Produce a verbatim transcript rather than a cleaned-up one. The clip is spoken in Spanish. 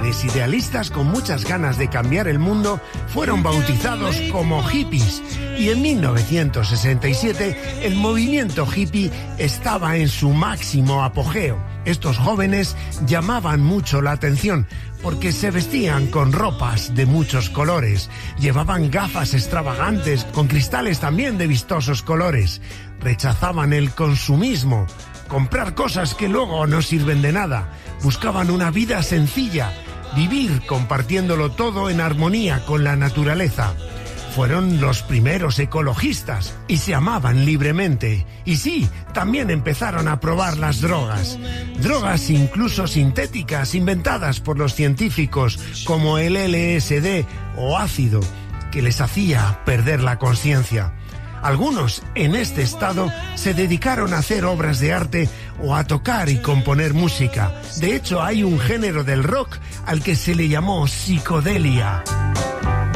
jóvenes idealistas con muchas ganas de cambiar el mundo fueron bautizados como hippies y en mil novecientos sesenta y siete el movimiento hippie estaba en su máximo apogeo. Estos jóvenes llamaban mucho la atención porque se vestían con ropas de muchos colores, llevaban gafas extravagantes con cristales también de vistosos colores, rechazaban el consumismo, comprar cosas que luego no sirven de nada, buscaban una vida sencilla, vivir compartiéndolo todo en armonía con la naturaleza. Fueron los primeros ecologistas y se amaban libremente. Y sí, también empezaron a probar las drogas. Drogas incluso sintéticas inventadas por los científicos como el L S D o ácido, que les hacía perder la conciencia. Algunos en este estado se dedicaron a hacer obras de arte o a tocar y componer música. De hecho, hay un género del rock al que se le llamó psicodelia.